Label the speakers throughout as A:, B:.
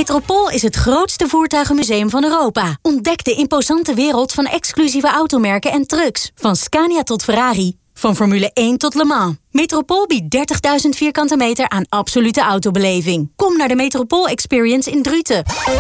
A: Metropool is het grootste voertuigenmuseum van Europa. Ontdek de imposante wereld van exclusieve automerken en trucks. Van Scania tot Ferrari. Van Formule 1 tot Le Mans. Metropool biedt 30.000 vierkante meter aan absolute autobeleving. Kom naar de Metropool Experience in Druten.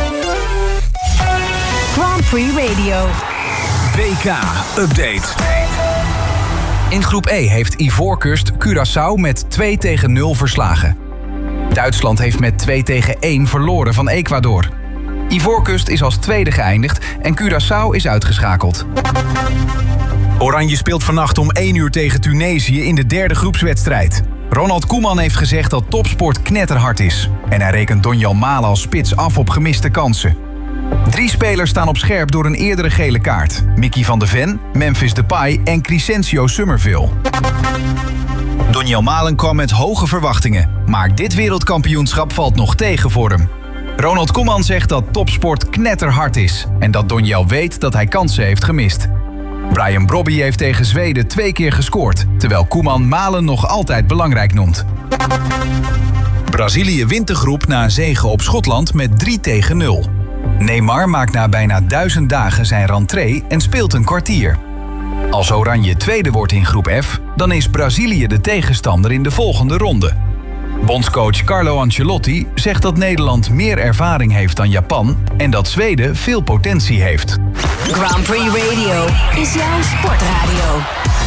A: Grand Prix Radio.
B: WK-update. In groep E heeft Ivoorkust Curaçao met 2-0 verslagen. Duitsland heeft met 2-1 verloren van Ecuador. Ivoorkust is als tweede geëindigd en Curaçao is uitgeschakeld.
C: Oranje speelt vannacht om 1 uur tegen Tunesië in de derde groepswedstrijd. Ronald Koeman heeft gezegd dat topsport knetterhard is. En hij rekent Donjal Malen als spits af op gemiste kansen. 3 spelers staan op scherp door een eerdere gele kaart. Mickey van de Ven, Memphis Depay en Crescencio Summerville. Donjal Malen kwam met hoge verwachtingen. Maar dit wereldkampioenschap valt nog tegen voor hem. Ronald Koeman zegt dat topsport knetterhard is. En dat Donjal weet dat hij kansen heeft gemist. Brian Brobby heeft tegen Zweden 2 keer gescoord. Terwijl Koeman Malen nog altijd belangrijk noemt. Brazilië wint de groep na een zege op Schotland met 3-0. Neymar maakt na bijna 1000 dagen zijn rentree en speelt een kwartier. Als Oranje tweede wordt in groep F, dan is Brazilië de tegenstander in de volgende ronde. Bondscoach Carlo Ancelotti zegt dat Nederland meer ervaring heeft dan Japan en dat Zweden veel potentie heeft.
A: Grand Prix Radio is jouw sportradio.